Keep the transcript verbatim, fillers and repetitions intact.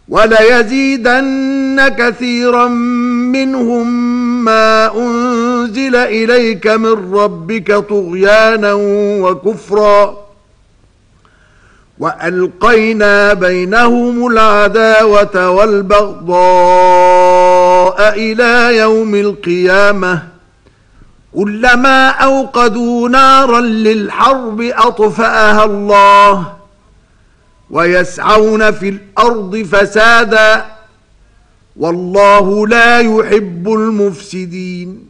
وَلَيَزِيدَنَّ كَثِيرًا مِّنْهُم مَّا أُنزِلَ إِلَيْكَ مِن رَّبِّكَ طُغْيَانًا وَكُفْرًا وَأَلْقَيْنَا بَيْنَهُمُ الْعَدَاوَةَ وَالْبَغْضَاءَ إِلَى يَوْمِ الْقِيَامَةِ كُلَّمَا أَوْقَدُوا نَارًا لِلْحَرْبِ أَطْفَأَهَا اللَّهُ وَيَسْعَوْنَ فِي الْأَرْضِ فَسَادًا وَاللَّهُ لَا يُحِبُّ الْمُفْسِدِينَ